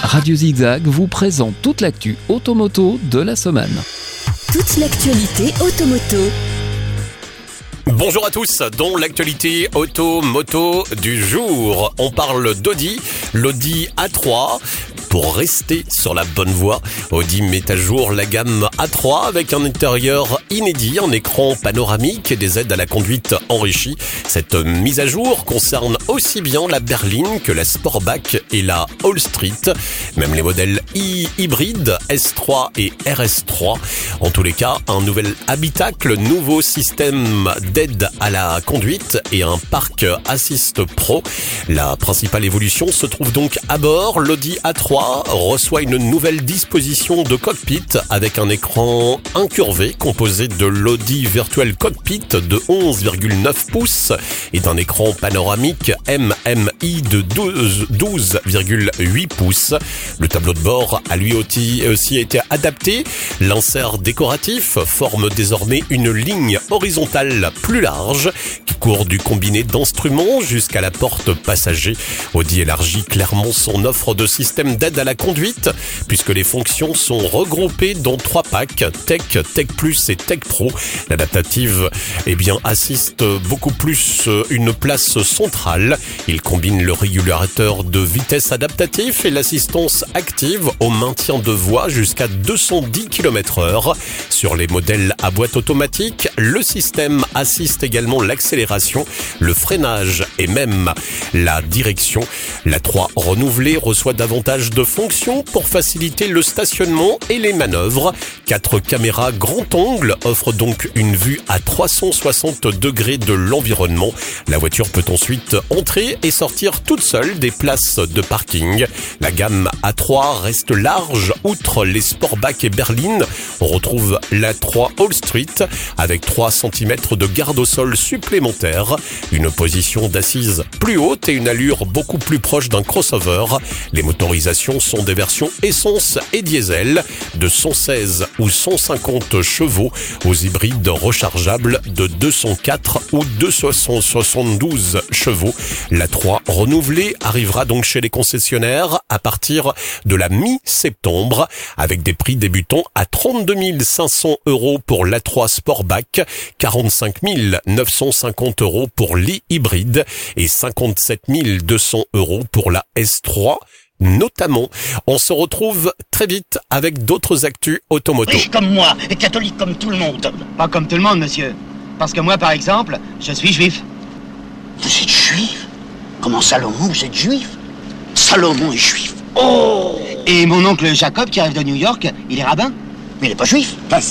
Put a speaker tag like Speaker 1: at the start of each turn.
Speaker 1: Radio Zigzag vous présente toute l'actu automoto de la semaine.
Speaker 2: Toute l'actualité automoto.
Speaker 3: Bonjour à tous, dans l'actualité auto-moto du jour, on parle d'Audi, l'Audi A3. Pour rester sur la bonne voie, Audi met à jour la gamme A3 avec un intérieur inédit, un écran panoramique et des aides à la conduite enrichies. Cette mise à jour concerne aussi bien la berline que la Sportback et la All Street, même les modèles hybrides S3 et RS3. En tous les cas, un nouvel habitacle, nouveau système d'aide à la conduite et un parc Assist Pro. La principale évolution se trouve donc à bord. L'Audi A3 reçoit une nouvelle disposition de cockpit avec un écran incurvé composé de l'Audi Virtual Cockpit de 11,9 pouces et d'un écran panoramique MMI de 12,8 pouces. Le tableau de bord a lui aussi été adapté. L'insert décoratif forme désormais une ligne horizontale plus large qui court du combiné d'instruments jusqu'à la porte passager. Audi élargit clairement son offre de système d'aide à la conduite puisque les fonctions sont regroupées dans 3 packs, Tech Plus et Tech Pro. L'adaptative assiste beaucoup plus une place centrale. Il combine le régulateur de vitesse adaptatif et l'assistance active au maintien de voie jusqu'à 210 km/h. Sur les modèles à boîte automatique, le système assiste également l'accélération, le freinage et même la direction. La 3 renouvelée reçoit davantage de fonctions pour faciliter le stationnement et les manœuvres. 4 caméras grand angle offrent donc une vue à 360 degrés de l'environnement. La voiture peut ensuite entrer et sortir toute seule des places de parking. La gamme A3 reste large. Outre les Sportback et berlines, on retrouve la 3 All Street avec 3 cm de garde au sol supplémentaire, une position d'assise plus haute et une allure beaucoup plus proche d'un crossover. Les motorisations sont des versions essence et diesel de 116 ou 150 chevaux aux hybrides rechargeables de 204 ou 272 chevaux. La 3 renouvelée arrivera donc chez les concessionnaires à partir de la mi-septembre avec des prix débutant à 32 500 € pour l'A3 Sportback, 45 950 € pour l'e-hybride et 57 200 € pour la S3. Notamment, on se retrouve très vite avec d'autres actus automoto.
Speaker 4: Riche comme moi et catholique comme tout le monde.
Speaker 5: Pas comme tout le monde, monsieur. Parce que moi, par exemple, je suis juif.
Speaker 4: Vous êtes juif? Comment Salomon, vous êtes juif? Salomon est juif. Oh!
Speaker 5: Et mon oncle Jacob, qui arrive de New York, il est rabbin.
Speaker 4: Mais il n'est pas juif.